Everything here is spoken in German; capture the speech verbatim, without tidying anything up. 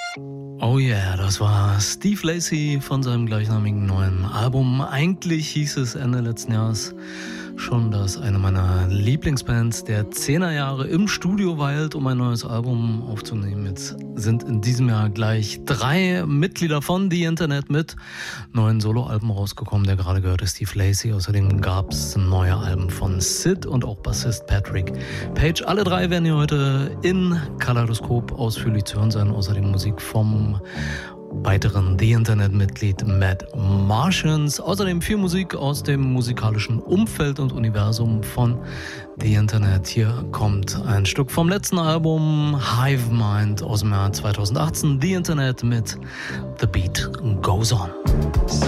Oh yeah, das war Steve Lacy von seinem gleichnamigen neuen Album. Eigentlich hieß es Ende letzten Jahres schon, dass eine meiner Lieblingsbands der zehner Jahre im Studio weilt, um ein neues Album aufzunehmen. Jetzt sind in diesem Jahr gleich drei Mitglieder von The Internet mit neuen Soloalben rausgekommen. Der gerade gehörte Steve Lacy. Außerdem gab es neue Alben von Sid und auch Bassist Patrick Page. Alle drei werden hier heute in Kaleidoskop ausführlich zu hören sein. Außerdem Musik vom weiteren The Internet-Mitglied Matt Martians. Außerdem viel Musik aus dem musikalischen Umfeld und Universum von The Internet. Hier kommt ein Stück vom letzten Album Hive Mind aus dem Jahr zweitausendachtzehn. The Internet mit The Beat Goes On.